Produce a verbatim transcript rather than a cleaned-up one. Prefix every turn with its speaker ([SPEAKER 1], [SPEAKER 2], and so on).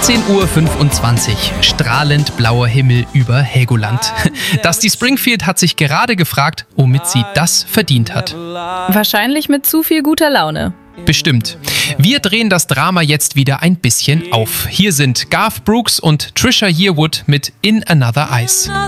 [SPEAKER 1] achtzehn Uhr fünfundzwanzig, strahlend blauer Himmel über Helgoland. Dusty Springfield hat sich gerade gefragt, womit sie das verdient hat.
[SPEAKER 2] Wahrscheinlich mit zu viel guter Laune.
[SPEAKER 1] Bestimmt. Wir drehen das Drama jetzt wieder ein bisschen auf. Hier sind Garth Brooks und Trisha Yearwood mit In Another Eyes.